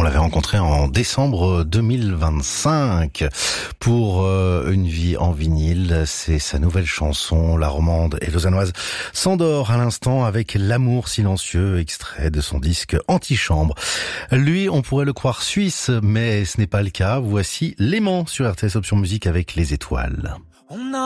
On l'avait rencontré en décembre 2025 pour Une vie en vinyle. C'est sa nouvelle chanson, la romande et lausannoise s'endort à l'instant avec L'amour silencieux, extrait de son disque Antichambre. Lui, on pourrait le croire suisse, mais ce n'est pas le cas. Voici L'aimant sur RTS Option Musique avec Les Étoiles.